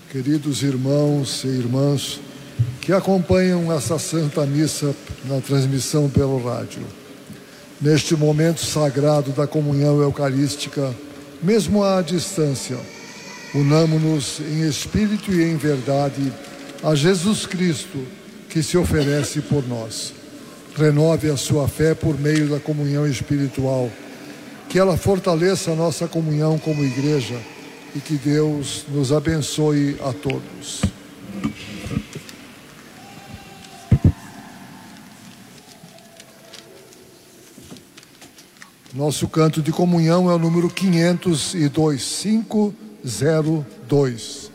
Queridos irmãos e irmãs que acompanham essa Santa Missa na transmissão pelo rádio, neste momento sagrado da comunhão eucarística, mesmo à distância, unamo-nos em espírito e em verdade a Jesus Cristo, que se oferece por nós. Renove a sua fé por meio da comunhão espiritual, que ela fortaleça a nossa comunhão como igreja e que Deus nos abençoe a todos. Nosso canto de comunhão é o número 502, 502.